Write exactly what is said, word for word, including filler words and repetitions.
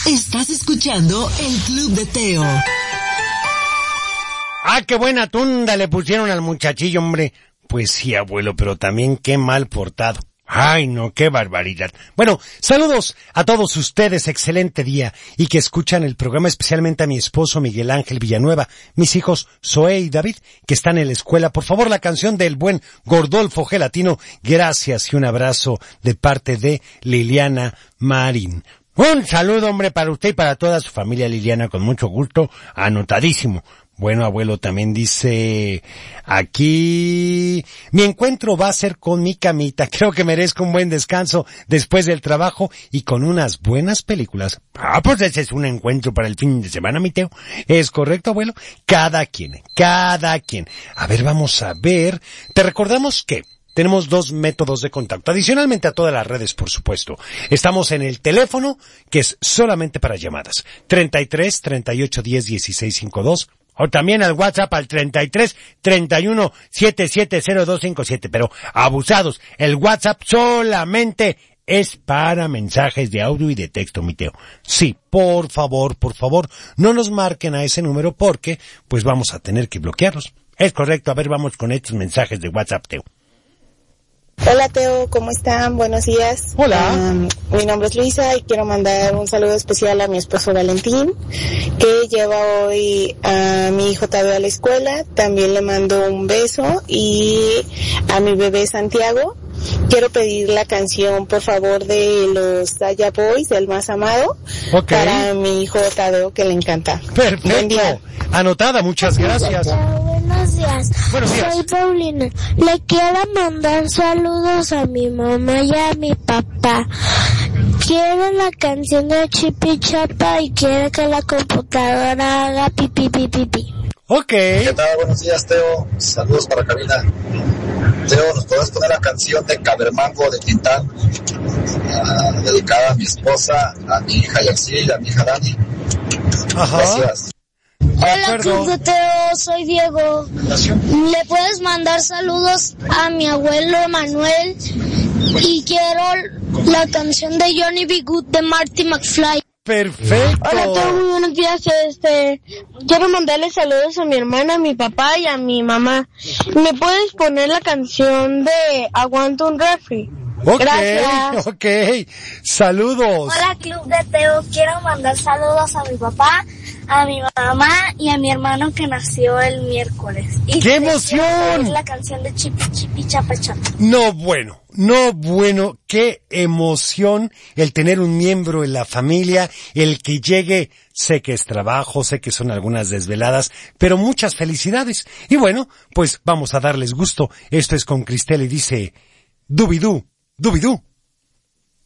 Estás escuchando el Club de Teo. ¡Ah, qué buena tunda le pusieron al muchachillo, hombre! Pues sí, abuelo, pero también qué mal portado. ¡Ay, no, qué barbaridad! Bueno, saludos a todos ustedes, excelente día, y que escuchan el programa, especialmente a mi esposo Miguel Ángel Villanueva, mis hijos Zoe y David, que están en la escuela. Por favor, la canción del buen Gordolfo Gelatino, gracias y un abrazo de parte de Liliana Marín. Un saludo, hombre, para usted y para toda su familia, Liliana, con mucho gusto, anotadísimo. Bueno, abuelo, también dice aquí, mi encuentro va a ser con mi camita. Creo que merezco un buen descanso después del trabajo y con unas buenas películas. Ah, pues ese es un encuentro para el fin de semana, mi Teo. ¿Es correcto, abuelo? Cada quien, cada quien. A ver, vamos a ver. Te recordamos que tenemos dos métodos de contacto, adicionalmente a todas las redes, por supuesto. Estamos en el teléfono, que es solamente para llamadas, treinta y tres, treinta y ocho, diez, dieciséis, cincuenta y dos, o también al WhatsApp al treinta y tres, treinta y uno, setenta y siete, cero dos cincuenta y siete, pero abusados, el WhatsApp solamente es para mensajes de audio y de texto, mi Teo. Sí, por favor, por favor, no nos marquen a ese número porque, pues vamos a tener que bloquearlos. Es correcto, a ver, vamos con estos mensajes de WhatsApp, Teo. Hola Teo, ¿cómo están? Buenos días. Hola. Um, mi nombre es Luisa y quiero mandar un saludo especial a mi esposo Valentín, que lleva hoy a mi hijo Tadeo a la escuela. También le mando un beso y a mi bebé Santiago. Quiero pedir la canción, por favor, de los Daya Boys, del Más Amado, okay, para mi hijo Tadeo, que le encanta. Perfecto. Buen día. Anotada, muchas gracias. Buenos días. Buenos días. Soy Paulina. Le quiero mandar saludos a mi mamá y a mi papá. Quiero la canción de Chipi Chapa y quiero que la computadora haga pipi pipi pipi. Ok. ¿Qué tal? Buenos días, Teo. Saludos para cabina. Teo, ¿nos podés poner la canción de Cabermango de Tintán? Uh, dedicada a mi esposa, a mi hija Yaxil, a mi hija Dani. Ajá. Gracias. Hola, Club de Teo, soy Diego. ¿Le puedes mandar saludos a mi abuelo Manuel? Y quiero la canción de Johnny B. Good de Marty McFly. Perfecto. Hola, Teo, muy buenos días. Este, quiero mandarle saludos a mi hermana, a mi papá y a mi mamá. ¿Me puedes poner la canción de Aguanta un Refri? Ok, gracias. Ok, saludos. Hola, Club de Teo, quiero mandar saludos a mi papá, a mi mamá y a mi hermano que nació el miércoles. Y ¡qué emoción! La canción de Chipi Chipi Chapa Chapa. No bueno, no bueno, qué emoción el tener un miembro en la familia, el que llegue, sé que es trabajo, sé que son algunas desveladas, pero muchas felicidades. Y bueno, pues vamos a darles gusto. Esto es con Cristel y dice, dubidú, dubidú.